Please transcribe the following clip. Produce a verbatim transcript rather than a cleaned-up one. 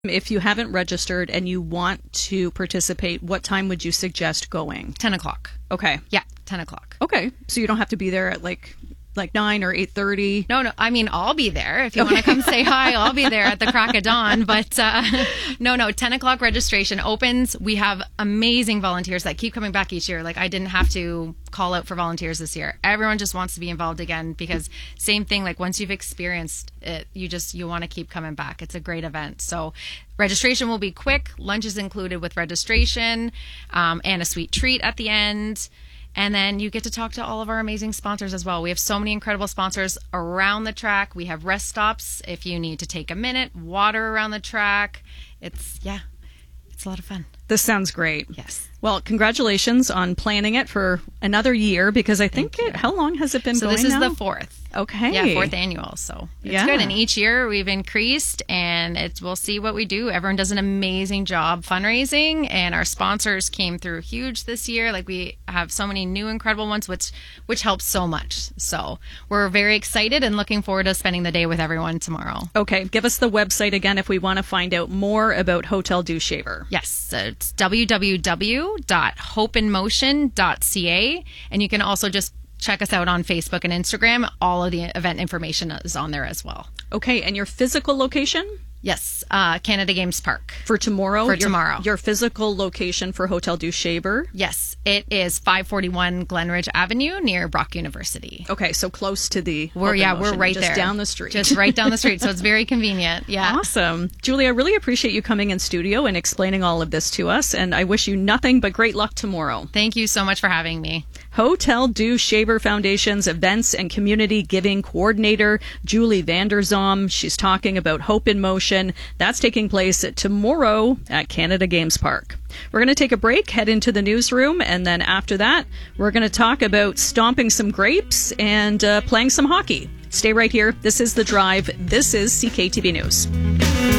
If you haven't registered and you want to participate, what time would you suggest going? ten o'clock. Okay. Yeah, ten o'clock. Okay. So you don't have to be there at like like nine or eight thirty? No, no. I mean, I'll be there. If you want to come say hi, I'll be there at the crack of dawn. But uh, no, no. ten o'clock registration opens. We have amazing volunteers that keep coming back each year. Like, I didn't have to call out for volunteers this year. Everyone just wants to be involved again because same thing, like once you've experienced it, you just, you want to keep coming back. It's a great event. So registration will be quick. Lunch is included with registration, um, and a sweet treat at the end. And then you get to talk to all of our amazing sponsors as well. We have so many incredible sponsors around the track. We have rest stops if you need to take a minute, water around the track. It's, yeah, it's a lot of fun. This sounds great. Yes. Well, congratulations on planning it for another year, because I think it, how long has it been so going this is now? the fourth. Okay. Yeah, fourth annual. So it's yeah. good. And each year we've increased, and it's, we'll see what we do. Everyone does an amazing job fundraising, and our sponsors came through huge this year. Like, we have so many new incredible ones, which which helps so much. So we're very excited and looking forward to spending the day with everyone tomorrow. Okay. Give us the website again if we want to find out more about Hotel Dieu Shaver. Yes. So it's w w w dot hope in motion dot c a, and you can also just check us out on Facebook and Instagram. All of the event information is on there as well. Okay, and your physical location? Yes, uh, Canada Games Park. For tomorrow? For your, tomorrow. Your physical location for Hotel Dieu Shaver? Yes, it is five forty-one Glenridge Avenue near Brock University. Okay, so close to the We're Yeah, motion, we're right just there. down the street. Just right down the street, so it's very convenient. Yeah. Awesome. Julie, I really appreciate you coming in studio and explaining all of this to us, and I wish you nothing but great luck tomorrow. Thank you so much for having me. Hotel Dieu Shaver Foundation's Events and Community Giving Coordinator, Julie Vanderzom. She's talking about Hope in Motion. That's taking place tomorrow at Canada Games Park. We're going to take a break, head into the newsroom, and then after that, we're going to talk about stomping some grapes and uh, playing some hockey. Stay right here. This is The Drive. This is C K T V News.